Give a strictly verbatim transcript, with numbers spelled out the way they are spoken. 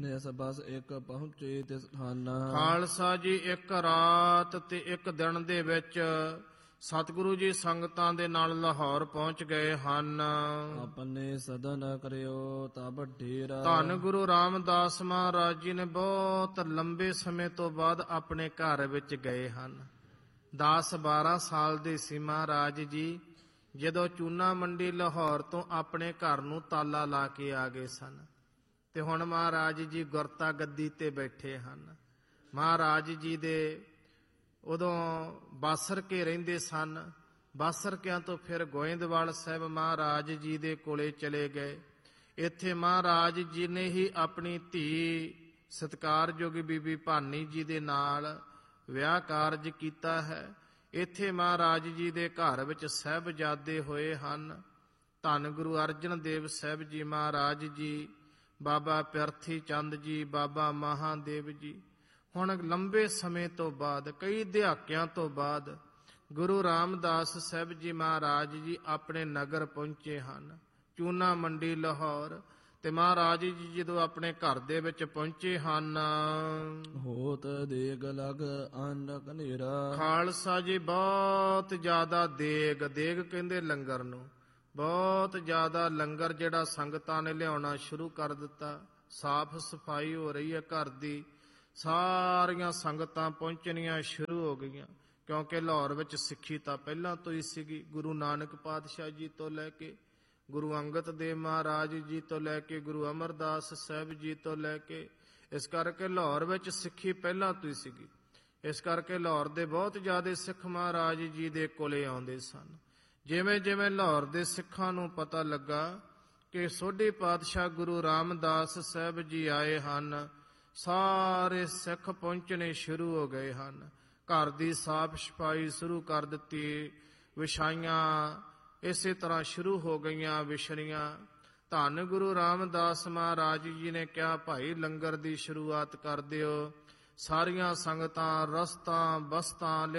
ਨਿਸ ਬਸ ਇੱਕ ਪਹੁੰਚੇ ਤਿਸ ਥਾਨਾ। ਖਾਲਸਾ ਜੀ ਇੱਕ ਰਾਤ ਤੇ ਇੱਕ ਦਿਨ ਦੇ ਵਿੱਚ ਸਤਿਗੁਰੂ ਜੀ ਸੰਗਤਾਂ ਦੇ ਨਾਲ ਲਾਹੌਰ ਪਹੁੰਚ ਗਏ ਹਨ। ਆਪਣੇ ਸਦਨ ਕਰਿਓ ਤਬ ਢੇਰਾ। ਧੰਨ ਗੁਰੂ ਰਾਮਦਾਸ ਮਹਾਰਾਜ ਜੀ ਨੇ ਬਹੁਤ ਲੰਬੇ ਸਮੇਂ ਤੋਂ ਬਾਅਦ ਆਪਣੇ ਘਰ ਵਿੱਚ ਗਏ ਹਨ। ਦਸ ਬਾਰਾਂ ਸਾਲ ਦੇ ਸੀ ਮਹਾਰਾਜ ਜੀ ਜਦੋਂ ਚੂਨਾ ਮੰਡੀ ਲਾਹੌਰ ਤੋਂ ਆਪਣੇ ਘਰ ਨੂੰ ਤਾਲਾ ਲਾ ਕੇ ਆ ਗਏ ਸਨ ਤੇ ਹੁਣ ਮਹਾਰਾਜ ਜੀ ਗੁਰਤਾ ਗੱਦੀ ਤੇ ਬੈਠੇ ਹਨ। ਮਹਾਰਾਜ ਜੀ ਦੇ ਉਦੋਂ ਬਾਸਰ ਕੇ ਰਹਿੰਦੇ ਸਨ। ਬਾਸਰ ਕਿਆਂ ਤੋਂ ਫਿਰ ਗੋਇੰਦਵਾਲ ਸਾਹਿਬ ਮਹਾਰਾਜ ਜੀ ਦੇ ਕੋਲੇ ਚਲੇ ਗਏ। ਇੱਥੇ ਮਹਾਰਾਜ ਜੀ ਨੇ ਹੀ ਆਪਣੀ ਧੀ ਸਤਿਕਾਰਯੋਗ ਬੀਬੀ ਭਾਨੀ ਜੀ ਦੇ ਨਾਲ ਵਿਆਹ ਕਾਰਜ ਕੀਤਾ ਹੈ। ਇੱਥੇ ਮਹਾਰਾਜ ਜੀ ਦੇ ਘਰ ਵਿੱਚ ਸਾਹਿਬਜ਼ਾਦੇ ਹੋਏ ਹਨ। ਧੰਨ ਗੁਰੂ ਅਰਜਨ ਦੇਵ ਸਾਹਿਬ ਜੀ ਮਹਾਰਾਜ ਜੀ, ਬਾਬਾ ਪਿਰਥੀ ਚੰਦ ਜੀ, ਬਾਬਾ ਮਹਾਦੇਵ ਜੀ। ਹੁਣ ਲੰਬੇ ਸਮੇਂ ਤੋਂ ਬਾਅਦ, ਕਈ ਦਹਾਕਿਆਂ ਤੋਂ ਬਾਅਦ ਗੁਰੂ ਰਾਮਦਾਸ ਸਾਹਿਬ ਜੀ ਮਹਾਰਾਜ ਜੀ ਆਪਣੇ ਨਗਰ ਪਹੁੰਚੇ ਹਨ, ਚੂਨਾ ਮੰਡੀ ਲਾਹੌਰ। ਤੇ ਮਹਾਰਾਜ ਜੀ ਜਦੋਂ ਆਪਣੇ ਘਰ ਦੇ ਵਿੱਚ ਪਹੁੰਚੇ ਹਨ, ਹੋਤ ਦੇਗ ਲਗ ਅੰਨ ਕਨੇਰਾ। ਖਾਲਸਾ ਜੀ ਬਹੁਤ ਜ਼ਿਆਦਾ ਦੇਗ, ਦੇਗ ਕਹਿੰਦੇ ਲੰਗਰ ਨੂੰ, ਬਹੁਤ ਜ਼ਿਆਦਾ ਲੰਗਰ ਜਿਹੜਾ ਸੰਗਤਾਂ ਨੇ ਲਿਆਉਣਾ ਸ਼ੁਰੂ ਕਰ ਦਿੱਤਾ। ਸਾਫ ਸਫਾਈ ਹੋ ਰਹੀ ਹੈ ਘਰ ਦੀ, ਸਾਰੀਆਂ ਸੰਗਤਾਂ ਪਹੁੰਚਣੀਆਂ ਸ਼ੁਰੂ ਹੋ ਗਈਆਂ ਕਿਉਂਕਿ ਲਾਹੌਰ ਵਿੱਚ ਸਿੱਖੀ ਤਾਂ ਪਹਿਲਾਂ ਤੋਂ ਹੀ ਸੀਗੀ। ਗੁਰੂ ਨਾਨਕ ਪਾਤਸ਼ਾਹ ਜੀ ਤੋਂ ਲੈ ਕੇ ਗੁਰੂ ਅੰਗਦ ਦੇਵ ਮਹਾਰਾਜ ਜੀ ਤੋਂ ਲੈ ਕੇ ਗੁਰੂ ਅਮਰਦਾਸ ਸਾਹਿਬ ਜੀ ਤੋਂ ਲੈ ਕੇ, ਇਸ ਕਰਕੇ ਲਾਹੌਰ ਵਿੱਚ ਸਿੱਖੀ ਪਹਿਲਾਂ ਤੋਂ ਹੀ ਸੀਗੀ। ਇਸ ਕਰਕੇ ਲਾਹੌਰ ਦੇ ਬਹੁਤ ਜ਼ਿਆਦਾ ਸਿੱਖ ਮਹਾਰਾਜ ਜੀ ਦੇ ਕੋਲੇ ਆਉਂਦੇ ਸਨ। ਜਿਵੇਂ ਜਿਵੇਂ ਲਾਹੌਰ ਦੇ ਸਿੱਖਾਂ ਨੂੰ ਪਤਾ ਲੱਗਾ ਕਿ ਸੋਢੀ ਪਾਤਸ਼ਾਹ ਗੁਰੂ ਰਾਮਦਾਸ ਸਾਹਿਬ ਜੀ ਆਏ ਹਨ, ਸਾਰੇ ਸਿੱਖ ਪਹੁੰਚਣੇ ਸ਼ੁਰੂ ਹੋ ਗਏ ਹਨ। ਘਰ ਦੀ ਸਾਫ ਸਫਾਈ ਸ਼ੁਰੂ ਕਰ ਦਿੱਤੀ, ਵਿਛਾਈਆਂ ਇਸੇ ਤਰ੍ਹਾਂ ਸ਼ੁਰੂ ਹੋ ਗਈਆਂ ਵਿਛੜੀਆਂ। ਧੰਨ ਗੁਰੂ ਰਾਮਦਾਸ ਮਹਾਰਾਜ ਜੀ ਨੇ ਕਿਹਾ, ਭਾਈ ਲੰਗਰ ਦੀ ਸ਼ੁਰੂਆਤ ਕਰ ਦਿਓ। ਸਾਰੀਆਂ ਸੰਗਤਾਂ ਰਸਤਾਂ ਬਸਤਾਂ